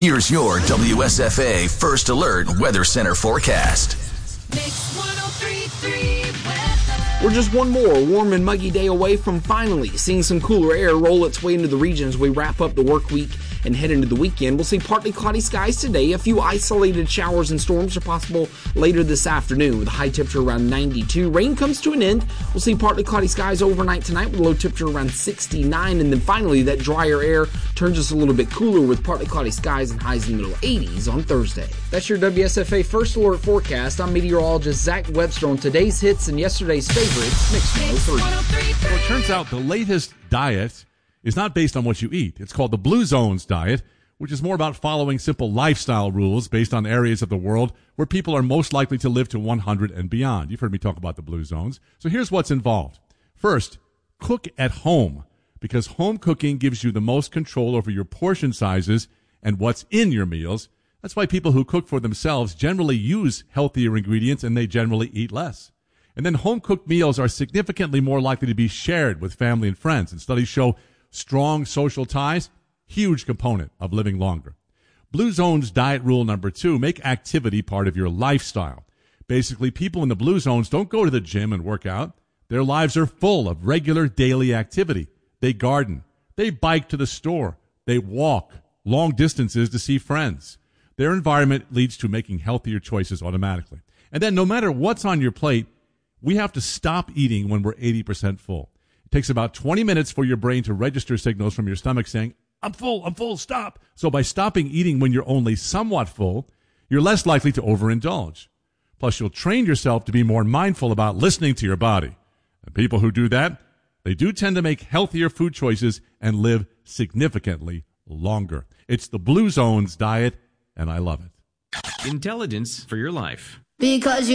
Here's your WSFA First Alert Weather Center forecast. Mix 103.3 weather. We're just one more warm and muggy day away from finally seeing some cooler air roll its way into the region as we wrap up the work week and head into the weekend. We'll see partly cloudy skies today. A few isolated showers and storms are possible later this afternoon with a high temperature around 92. Rain comes to an end. We'll see partly cloudy skies overnight tonight with a low temperature around 69. And then finally, that drier air turns us a little bit cooler with partly cloudy skies and highs in the middle 80s on Thursday. That's your WSFA First Alert forecast. I'm meteorologist Zach Webster on today's hits and yesterday's favorites. Mix 103. So it turns out the latest diet is not based on what you eat. It's called the Blue Zones diet, which is more about following simple lifestyle rules based on areas of the world where people are most likely to live to 100 and beyond. You've heard me talk about the Blue Zones. So here's what's involved. First, cook at home, because home cooking gives you the most control over your portion sizes and what's in your meals. That's why people who cook for themselves generally use healthier ingredients and they generally eat less. And then home-cooked meals are significantly more likely to be shared with family and friends. And studies show strong social ties, huge component of living longer. Blue Zones diet rule number 2, make activity part of your lifestyle. Basically, people in the Blue Zones don't go to the gym and work out. Their lives are full of regular daily activity. They garden. They bike to the store. They walk long distances to see friends. Their environment leads to making healthier choices automatically. And then no matter what's on your plate, we have to stop eating when we're 80% full. It takes about 20 minutes for your brain to register signals from your stomach saying, I'm full, stop. So by stopping eating when you're only somewhat full, you're less likely to overindulge. Plus, you'll train yourself to be more mindful about listening to your body. And people who do that, they do tend to make healthier food choices and live significantly longer. It's the Blue Zones diet, and I love it. Intelligence for your life. Because you